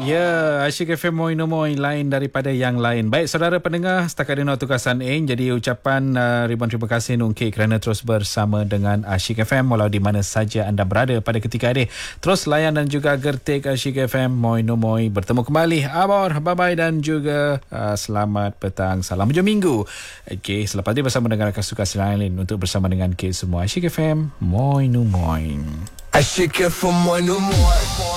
Ya, Asyik FM Moi no Moi lain daripada yang lain. Baik, saudara pendengar, setakat ini waktu tugasan jadi ucapan ribuan terima kasih Nungki kerana terus bersama dengan Asyik FM walau di mana saja anda berada pada ketika ini. Terus layan dan juga gertik Asyik FM Moi no Moi. Bertemu kembali. Abor, bye-bye dan juga selamat petang. Salam hujung minggu. Okey, selepas ini bersama dengan rakan-rakan lain untuk bersama dengan kita semua. Asyik FM Moi no Moi. Asyik FM Moi no Moi.